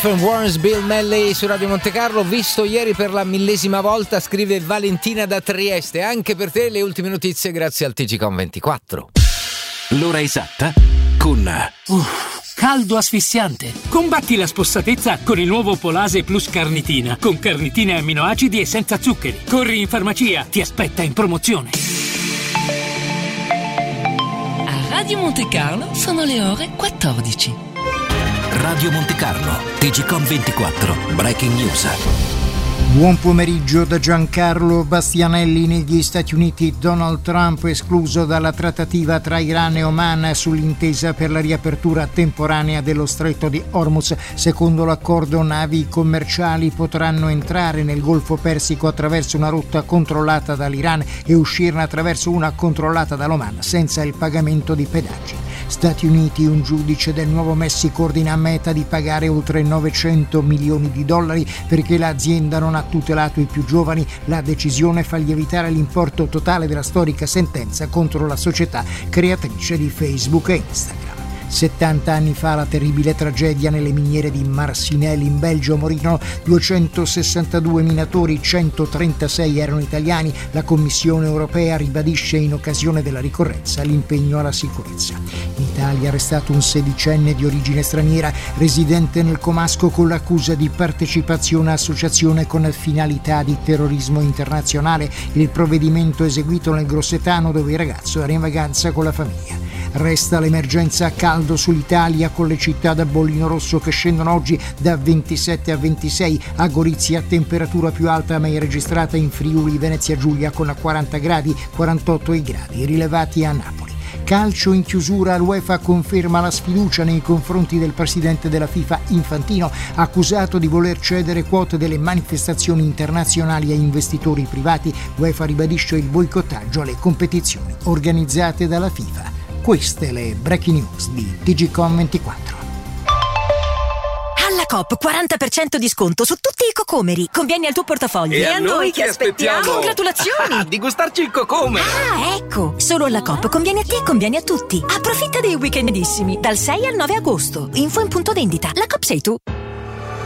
Warren's Bill Melley su Radio Monte Carlo, visto ieri per la 1000ª volta, scrive Valentina da Trieste. Anche per te le ultime notizie grazie al TGCOM 24. L'ora esatta con caldo asfissiante. Combatti la spossatezza con il nuovo Polase Plus Carnitina, con carnitina e amminoacidi e senza zuccheri. Corri in farmacia, ti aspetta in promozione. A Radio Monte Carlo sono le ore 14. Radio Monte Carlo, TGCOM 24, Breaking News. Buon pomeriggio da Giancarlo Bastianelli. Negli Stati Uniti Donald Trump escluso dalla trattativa tra Iran e Oman sull'intesa per la riapertura temporanea dello stretto di Hormuz. Secondo l'accordo, navi commerciali potranno entrare nel Golfo Persico attraverso una rotta controllata dall'Iran e uscirne attraverso una controllata dall'Oman senza il pagamento di pedaggi. Stati Uniti, un giudice del Nuovo Messico ordina a Meta di pagare oltre $900 milioni perché l'azienda non ha tutelato i più giovani. La decisione fa lievitare l'importo totale della storica sentenza contro la società creatrice di Facebook e Instagram. 70 anni fa la terribile tragedia nelle miniere di Marcinelle in Belgio. Morirono 262 minatori, 136 erano italiani. La Commissione europea ribadisce in occasione della ricorrenza l'impegno alla sicurezza. In Italia è arrestato un 16enne di origine straniera residente nel Comasco con l'accusa di partecipazione a associazione con finalità di terrorismo internazionale. Il provvedimento eseguito nel Grossetano, dove il ragazzo era in vacanza con la famiglia. Resta l'emergenza a caldo sull'Italia, con le città da bollino rosso che scendono oggi da 27 a 26. A Gorizia temperatura più alta mai registrata in Friuli Venezia Giulia con 40 gradi, 48 i gradi rilevati a Napoli. Calcio in chiusura, l'UEFA conferma la sfiducia nei confronti del presidente della FIFA Infantino, accusato di voler cedere quote delle manifestazioni internazionali a investitori privati. L'UEFA ribadisce il boicottaggio alle competizioni organizzate dalla FIFA. Queste le breaking news di TGCOM 24. Alla Coop 40% di sconto su tutti i cocomeri. Conviene al tuo portafoglio. E a noi che aspettiamo? Congratulazioni! Di gustarci il cocome! Ah, ecco! Solo alla Coop conviene a te e conviene a tutti. Approfitta dei weekendissimi dal 6 al 9 agosto. Info in punto vendita. La Coop sei tu.